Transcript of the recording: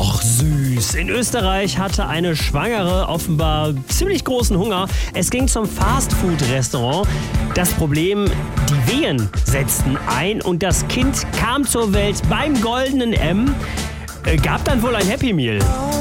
Och, süß. In Österreich hatte eine Schwangere offenbar ziemlich großen Hunger. Es ging zum Fastfood-Restaurant. Das Problem, die Wehen setzten ein und das Kind kam zur Welt beim goldenen M. Gab dann wohl ein Happy Meal.